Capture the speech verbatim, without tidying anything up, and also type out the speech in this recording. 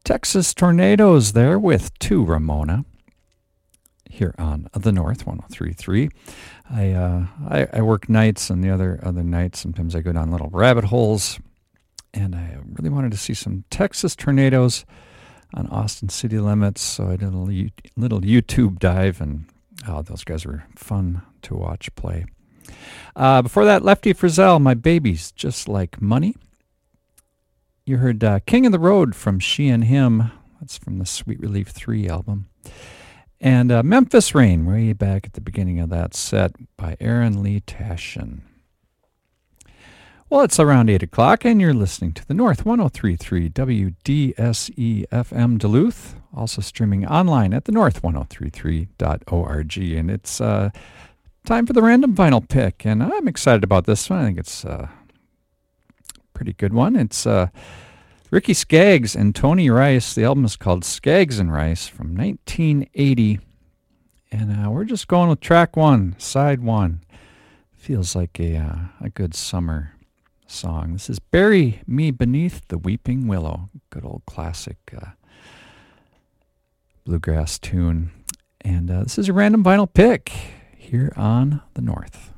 Texas Tornadoes there with To Ramona here on the North one oh three point three. I, uh, I I work nights, and the other other nights sometimes I go down little rabbit holes, and I really wanted to see some Texas Tornadoes on Austin City Limits, so I did a little, little YouTube dive, and oh, those guys were fun to watch play. Uh, before that, Lefty Frizzell, My Baby's Just Like Money. You heard uh, King of the Road from She and Him. That's from the Sweet Relief three album. And uh, Memphis Rain, way back at the beginning of that set by Aaron Lee Tashin. Well, it's around eight o'clock, and you're listening to the North one oh three point three W D S E F M Duluth, also streaming online at the north ten thirty-three dot org. And it's uh, time for the random vinyl pick, and I'm excited about this one. I think it's a pretty good one. It's uh, Ricky Skaggs and Tony Rice. The album is called Skaggs and Rice from nineteen eighty, and uh, we're just going with track one, side one. Feels like a uh, a good summer song. This is Bury Me Beneath the Weeping Willow. Good old classic uh, bluegrass tune. And uh, this is a random vinyl pick here on the North.